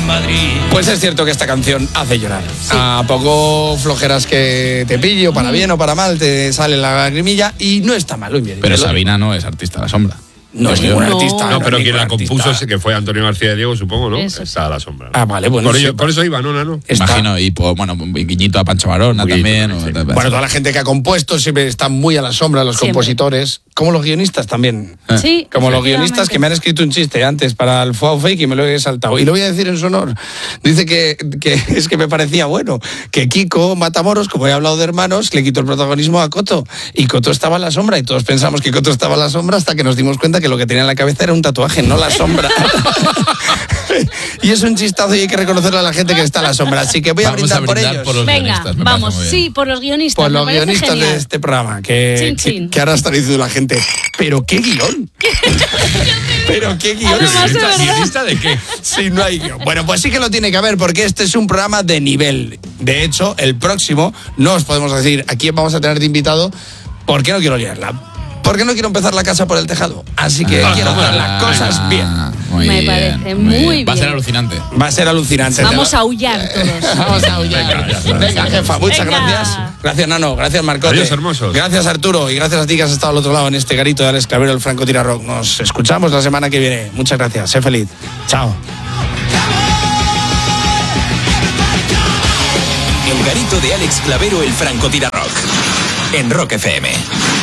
Madrid. Pues es cierto que esta canción hace llorar. Sí. A poco flojeras que te pille, o para bien o para mal, te sale la lagrimilla y no está mal. Pero Sabina no es artista de la sombra. No es ningún artista. No, pero quien la compuso que fue Antonio García de Diego, supongo, ¿no? Eso. Está a la sombra. Ah, vale, bueno. Por eso iba, ¿no? Imagino, y pues, bueno, guiñito a Pancho Varona también. Sí. Bueno, toda la gente que ha compuesto siempre está muy a la sombra, los compositores, como los guionistas también. Sí. Como los guionistas que me han escrito un chiste antes para el Fuau Fake y me lo he saltado. Y lo voy a decir en su honor. Dice que es que me parecía bueno, que Kiko Matamoros, como he hablado de hermanos, le quitó el protagonismo a Coto. Y Coto estaba en la sombra y todos pensamos que Coto estaba en la sombra hasta que nos dimos cuenta que lo que tenía en la cabeza era un tatuaje, no la sombra. Y es un chistazo y hay que reconocerle a la gente que está en la sombra. Así que voy a brindar por ellos. Por los Venga, vamos, sí, por los guionistas. Por los guionistas de este programa. Que ahora está diciendo la gente, ¿pero qué guión? ¿Pero qué guión? ¿Guionista de qué? Sí, no hay guión. Bueno, pues sí que lo tiene que haber porque este es un programa de nivel. De hecho, el próximo no os podemos decir a quién vamos a tener de invitado porque no quiero liarla. Porque no quiero empezar la casa por el tejado. Así que quiero hacer las cosas bien. Me parece muy bien. Va a ser alucinante. Va a ser alucinante. Vamos a aullar todos. Vamos a aullar. Venga, jefa, muchas gracias. Gracias, Nano. Gracias, Marcote. Adiós, hermosos. Gracias, Arturo. Y gracias a ti que has estado al otro lado en este garito de Alex Clavero, el Francotira Rock. Nos escuchamos la semana que viene. Muchas gracias. Sé feliz. Chao. El garito de Alex Clavero, el Francotira Rock. En Rock FM.